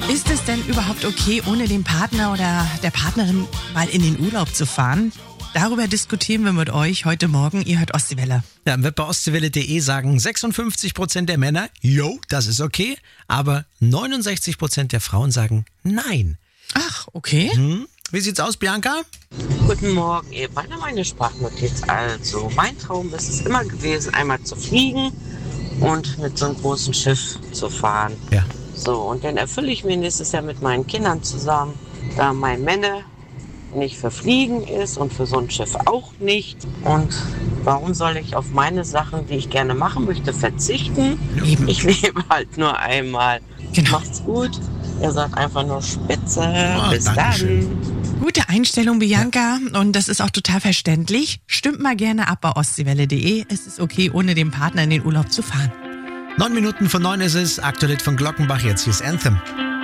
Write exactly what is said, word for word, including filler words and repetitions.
Ist es denn überhaupt okay, ohne den Partner oder der Partnerin mal in den Urlaub zu fahren? Darüber diskutieren wir mit euch heute Morgen. Ihr hört Ostseewelle. Ja, wird bei ostseewelle punkt de sagen sechsundfünfzig Prozent der Männer, jo, das ist okay, aber neunundsechzig Prozent der Frauen sagen nein. Ach, okay. Hm? Wie sieht's aus, Bianca? Guten Morgen, ihr beide, meine Sprachnotiz. Also, mein Traum ist es immer gewesen, einmal zu fliegen und mit so einem großen Schiff zu fahren. Ja. So, und dann erfülle ich mir nächstes Jahr mit meinen Kindern zusammen, da mein Männer nicht für Fliegen ist und für so ein Schiff auch nicht. Und warum soll ich auf meine Sachen, die ich gerne machen möchte, verzichten? Eben. Ich lebe halt nur einmal. Genau. Macht's gut. Ihr seid einfach nur spitze. Oh, Bis Dankeschön. dann. Gute Einstellung, Bianca. Und das ist auch total verständlich. Stimmt mal gerne ab bei ostseewelle punkt de. Es ist okay, ohne den Partner in den Urlaub zu fahren. Neun Minuten von neun ist es. Aktuell von Glockenbach. Jetzt hier ist Anthem.